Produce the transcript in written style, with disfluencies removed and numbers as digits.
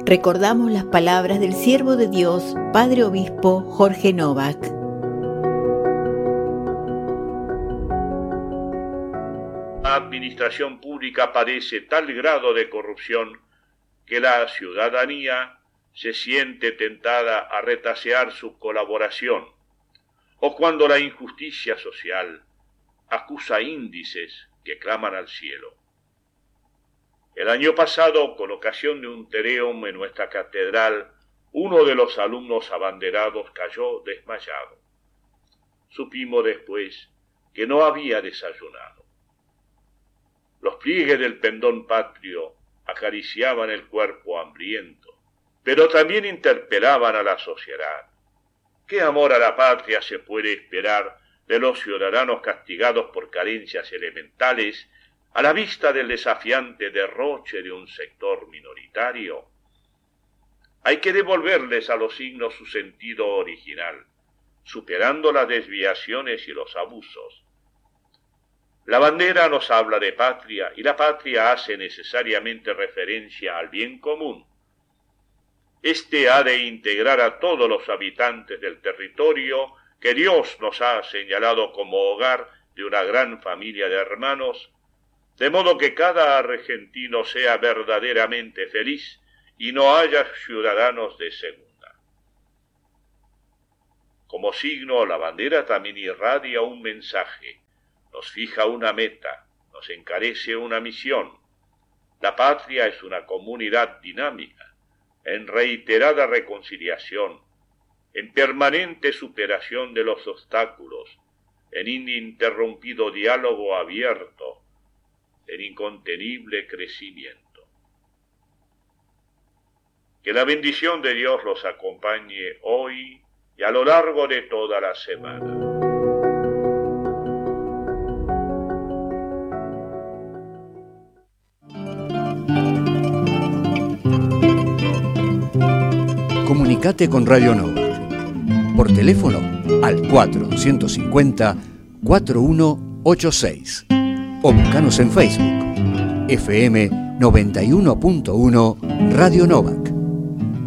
Recordamos las palabras del siervo de Dios, Padre Obispo Jorge Novak. La administración pública padece tal grado de corrupción que la ciudadanía se siente tentada a retasear su colaboración, o cuando la injusticia social acusa índices que claman al cielo. El año pasado, con ocasión de un tereum en nuestra catedral, uno de los alumnos abanderados cayó desmayado. Supimos después que no había desayunado. Los pliegues del pendón patrio acariciaban el cuerpo hambriento, pero también interpelaban a la sociedad. ¿Qué amor a la patria se puede esperar de los ciudadanos castigados por carencias elementales a la vista del desafiante derroche de un sector minoritario? Hay que devolverles a los signos su sentido original, superando las desviaciones y los abusos. La bandera nos habla de patria y la patria hace necesariamente referencia al bien común. Este ha de integrar a todos los habitantes del territorio que Dios nos ha señalado como hogar de una gran familia de hermanos, de modo que cada argentino sea verdaderamente feliz y no haya ciudadanos de segunda. Como signo, la bandera también irradia un mensaje, nos fija una meta, nos encarece una misión. La patria es una comunidad dinámica, en reiterada reconciliación, en permanente superación de los obstáculos, en ininterrumpido diálogo abierto, en incontenible crecimiento. Que la bendición de Dios los acompañe hoy y a lo largo de toda la semana. Comunicate con Radio Novak por teléfono al 4150-4186 o buscanos en Facebook FM 91.1 Radio Novak.